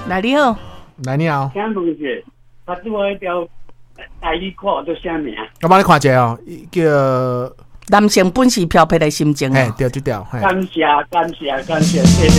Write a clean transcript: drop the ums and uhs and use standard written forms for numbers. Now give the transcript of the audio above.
来你好， 来你好， 请问一下，他对我迄条台语歌叫啥名？ 我帮你看一下哦，叫男性本是漂泊的心情。 嘿，对，这条，嘿。 感谢，谢谢。